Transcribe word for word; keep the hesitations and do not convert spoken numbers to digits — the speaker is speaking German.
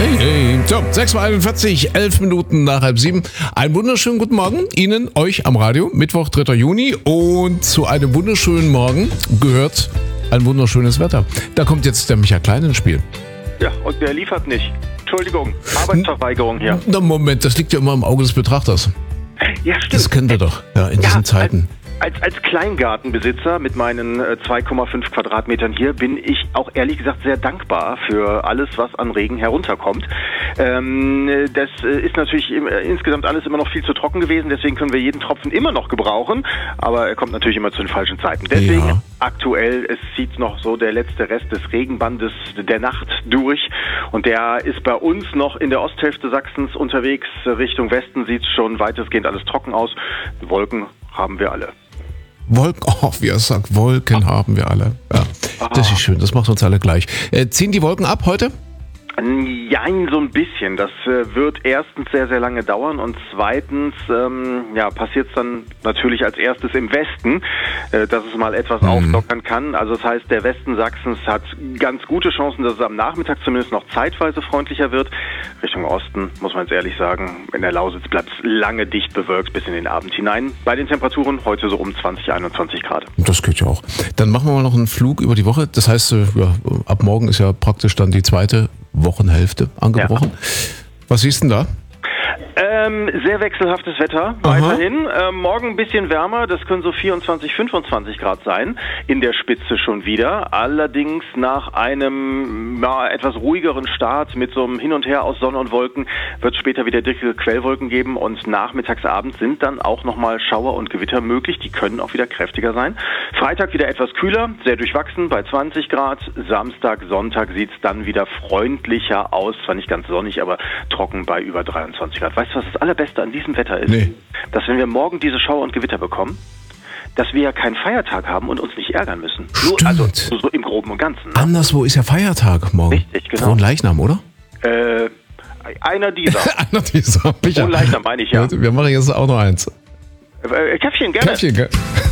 Hey, hey. So, sechs Uhr einundvierzig, elf Minuten nach halb sieben. Einen wunderschönen guten Morgen Ihnen, euch am Radio. Mittwoch, dritter Juni. Und zu einem wunderschönen Morgen gehört ein wunderschönes Wetter. Da kommt jetzt der Michael Klein ins Spiel. Ja, und der liefert nicht. Entschuldigung, Arbeitsverweigerung hier. Na Moment, das liegt ja immer im Auge des Betrachters. Ja, stimmt. Das kennen wir doch, ja, in ja, diesen Zeiten. Als, als, als Kleingartenbesitzer mit meinen äh, zwei Komma fünf Quadratmetern hier bin ich auch ehrlich gesagt sehr dankbar für alles, was an Regen herunterkommt. Ähm, das äh, ist natürlich im, äh, insgesamt alles immer noch viel zu trocken gewesen, deswegen können wir jeden Tropfen immer noch gebrauchen, aber er kommt natürlich immer zu den falschen Zeiten. Deswegen Ja. aktuell, es zieht noch so der letzte Rest des Regenbandes der Nacht durch und der ist bei uns noch in der Osthälfte Sachsens unterwegs. Richtung Westen sieht es schon weitestgehend alles trocken aus. Wolken haben wir alle. Wolken, oh, wie er sagt, Wolken oh. haben wir alle. Ja, das ist schön, das macht uns alle gleich. Äh, ziehen die Wolken ab heute? Jein, so ein bisschen. Das äh, wird erstens sehr, sehr lange dauern und zweitens ähm, ja, passiert es dann natürlich als erstes im Westen, äh, dass es mal etwas mhm. auflockern kann. Also das heißt, der Westen Sachsens hat ganz gute Chancen, dass es am Nachmittag zumindest noch zeitweise freundlicher wird. Richtung Osten, muss man jetzt ehrlich sagen, in der Lausitz bleibt es lange dicht bewölkt bis in den Abend hinein. Bei den Temperaturen heute so um zwanzig, einundzwanzig Grad. Das geht ja auch. Dann machen wir mal noch einen Flug über die Woche. Das heißt, ja, ab morgen ist ja praktisch dann die zweite Wochenhälfte angebrochen. Ja. Was siehst du denn da? Ähm, sehr wechselhaftes Wetter, weiterhin. Ähm, morgen ein bisschen wärmer, das können so vierundzwanzig, fünfundzwanzig Grad sein, in der Spitze schon wieder. Allerdings nach einem ja, etwas ruhigeren Start mit so einem Hin und Her aus Sonne und Wolken wird es später wieder dicke Quellwolken geben und nachmittags, abends sind dann auch nochmal Schauer und Gewitter möglich. Die können auch wieder kräftiger sein. Freitag wieder etwas kühler, sehr durchwachsen bei zwanzig Grad. Samstag, Sonntag sieht es dann wieder freundlicher aus, zwar nicht ganz sonnig, aber trocken bei über dreiundzwanzig Grad. Weißt du, was das Allerbeste an diesem Wetter ist? Nee. Dass wenn wir morgen diese Schauer und Gewitter bekommen, dass wir ja keinen Feiertag haben und uns nicht ärgern müssen. Nur, also so, so im Groben und Ganzen. Ne? Anderswo ist ja Feiertag morgen. Richtig, genau. Frohen Leichnam, oder? Äh, einer dieser. Einer dieser. Frohen Leichnam meine ich, ja. Wir machen jetzt auch noch eins. Äh, Käffchen, gerne. Käffchen, gell?